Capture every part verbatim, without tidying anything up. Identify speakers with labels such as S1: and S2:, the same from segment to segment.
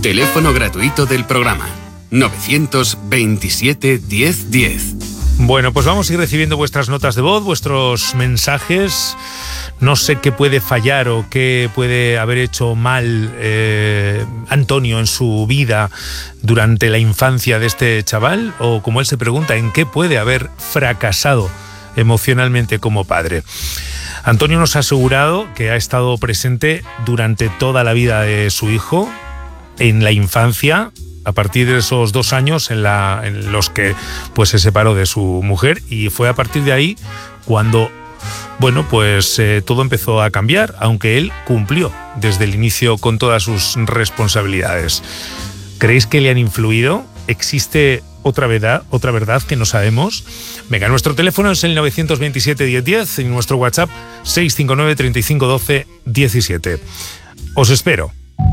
S1: Teléfono gratuito del programa novecientos veintisiete diez diez.
S2: Bueno, pues vamos a ir recibiendo vuestras notas de voz, vuestros mensajes. No sé qué puede fallar o qué puede haber hecho mal eh, Antonio en su vida durante la infancia de este chaval, o como él se pregunta, en qué puede haber fracasado emocionalmente como padre. Antonio nos ha asegurado que ha estado presente durante toda la vida de su hijo, en la infancia, a partir de esos dos años en, la, en los que pues, se separó de su mujer, y fue a partir de ahí cuando, bueno, pues eh, todo empezó a cambiar, aunque él cumplió desde el inicio con todas sus responsabilidades. ¿Creéis que le han influido? ¿Existe otra verdad, otra verdad que no sabemos? Venga, nuestro teléfono es el novecientos veintisiete diez diez y nuestro WhatsApp seis cinco nueve, treinta y cinco, doce, diecisiete. Os espero.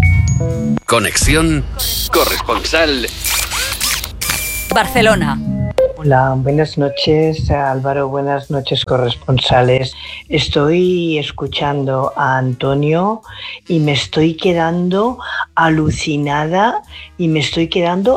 S1: Conexión corresponsal
S3: Barcelona.
S4: Hola, buenas noches Álvaro, buenas noches corresponsales. Estoy escuchando a Antonio y me estoy quedando alucinada y me estoy quedando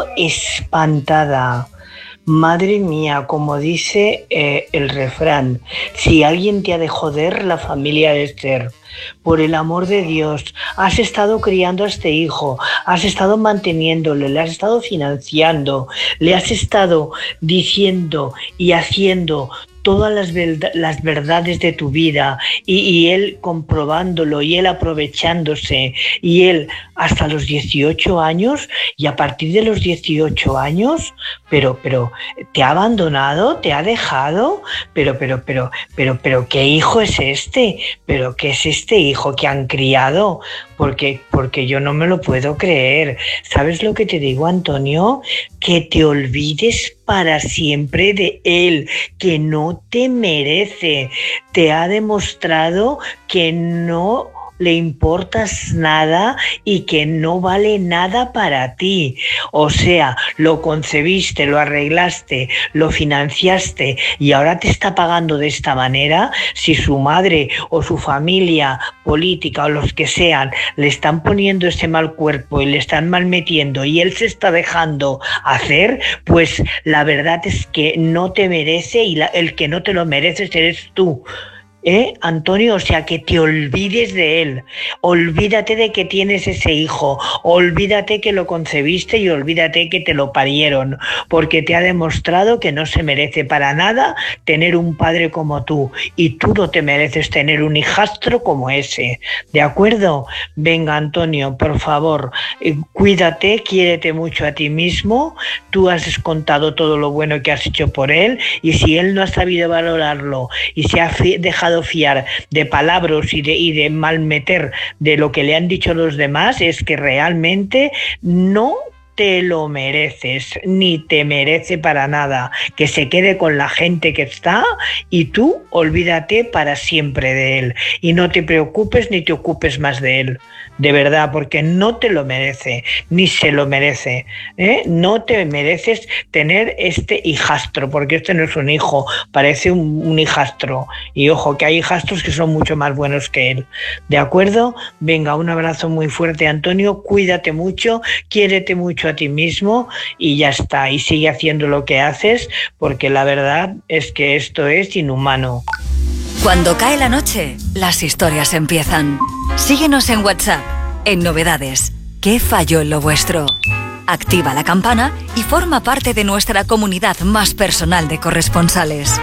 S4: espantada. Madre mía, como dice eh, el refrán, si alguien te ha de joder, la familia ha de ser. Por el amor de Dios, has estado criando a este hijo, has estado manteniéndolo, le has estado financiando, le has estado diciendo y haciendo todas las, verdad, las verdades de tu vida y, y él comprobándolo y él aprovechándose y él hasta los dieciocho años, y a partir de los dieciocho años, pero, pero, te ha abandonado, te ha dejado, pero, pero, pero, pero, pero, ¿qué hijo es este? ¿Pero qué es este hijo que han criado? Porque, porque yo no me lo puedo creer. ¿Sabes lo que te digo, Antonio? Que te olvides para siempre de él, que no te merece. Te ha demostrado que no le importas nada y que no vale nada para ti. O sea, lo concebiste, lo arreglaste, lo financiaste y ahora te está pagando de esta manera. Si su madre o su familia política o los que sean le están poniendo ese mal cuerpo y le están malmetiendo y él se está dejando hacer, pues la verdad es que no te merece, y la, el que no te lo mereces eres tú. ¿Eh, Antonio? O sea, que te olvides de él, olvídate de que tienes ese hijo, olvídate que lo concebiste y olvídate que te lo parieron, porque te ha demostrado que no se merece para nada tener un padre como tú, y tú no te mereces tener un hijastro como ese, ¿de acuerdo? Venga, Antonio, por favor, eh, cuídate, quiérete mucho a ti mismo. Tú has contado todo lo bueno que has hecho por él, y si él no ha sabido valorarlo y se ha dejado fiar de palabras y de, y de malmeter de lo que le han dicho los demás, es que realmente no te lo mereces, ni te merece para nada. Que se quede con la gente que está y tú olvídate para siempre de él y no te preocupes ni te ocupes más de él, de verdad, porque no te lo merece, ni se lo merece, ¿eh? No te mereces tener este hijastro, porque este no es un hijo, parece un, un hijastro, y ojo que hay hijastros que son mucho más buenos que él, ¿de acuerdo? Venga, un abrazo muy fuerte, Antonio, cuídate mucho, quiérete mucho a ti mismo y ya está, y sigue haciendo lo que haces, porque la verdad es que esto es inhumano.
S3: Cuando cae la noche, las historias empiezan. Síguenos en WhatsApp, en Novedades. ¿Qué falló en lo vuestro? Activa la campana y forma parte de nuestra comunidad más personal de corresponsales.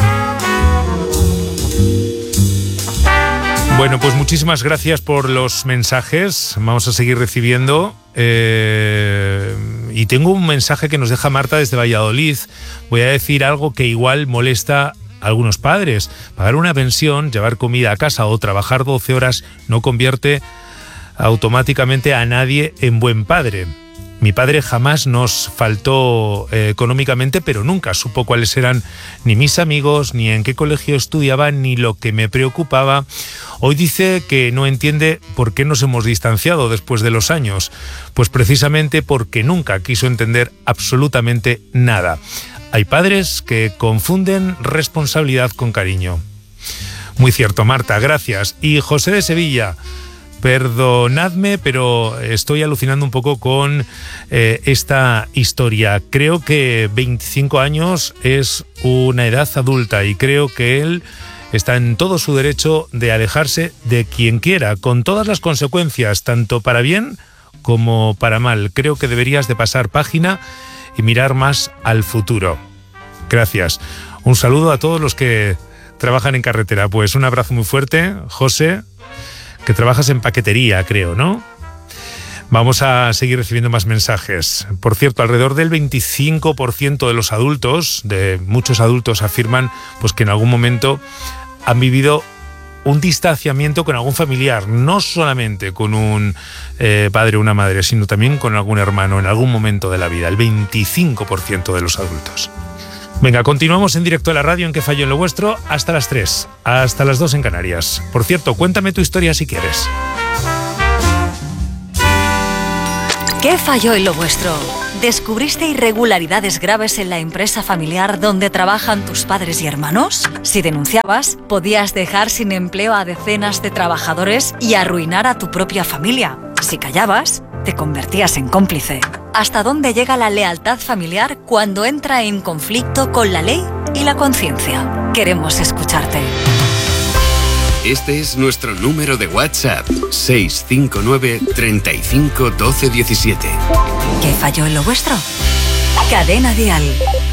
S2: Bueno, pues muchísimas gracias por los mensajes. Vamos a seguir recibiendo. Eh, y tengo un mensaje que nos deja Marta desde Valladolid. Voy a decir algo que igual molesta a algunos padres. Pagar una pensión, llevar comida a casa o trabajar doce horas no convierte automáticamente a nadie en buen padre. Mi padre jamás nos faltó eh, económicamente, pero nunca supo cuáles eran ni mis amigos, ni en qué colegio estudiaba, ni lo que me preocupaba. Hoy dice que no entiende por qué nos hemos distanciado después de los años. Pues precisamente porque nunca quiso entender absolutamente nada. Hay padres que confunden responsabilidad con cariño. Muy cierto, Marta, gracias. Y José de Sevilla, Perdonadme, pero estoy alucinando un poco con eh, esta historia. Creo que veinticinco años es una edad adulta y creo que él está en todo su derecho de alejarse de quien quiera, con todas las consecuencias, tanto para bien como para mal. Creo que deberías de pasar página y mirar más al futuro. Gracias. Un saludo a todos los que trabajan en carretera. Pues un abrazo muy fuerte, José, que trabajas en paquetería, creo, ¿no? Vamos a seguir recibiendo más mensajes. Por cierto, alrededor del veinticinco por ciento de los adultos, de muchos adultos, afirman pues que en algún momento han vivido un distanciamiento con algún familiar, no solamente con un eh, padre o una madre, sino también con algún hermano en algún momento de la vida, el veinticinco por ciento de los adultos. Venga, continuamos en directo a la radio en Que Falló en lo Vuestro hasta las tres, hasta las dos en Canarias. Por cierto, cuéntame tu historia si quieres.
S3: ¿Qué falló en lo vuestro? ¿Descubriste irregularidades graves en la empresa familiar donde trabajan tus padres y hermanos? Si denunciabas, podías dejar sin empleo a decenas de trabajadores y arruinar a tu propia familia. Si callabas, te convertías en cómplice. ¿Hasta dónde llega la lealtad familiar cuando entra en conflicto con la ley y la conciencia? Queremos escucharte.
S1: Este es nuestro número de WhatsApp, seis cinco nueve, treinta y cinco, doce, diecisiete.
S3: ¿Qué falló en lo vuestro? Cadena Dial.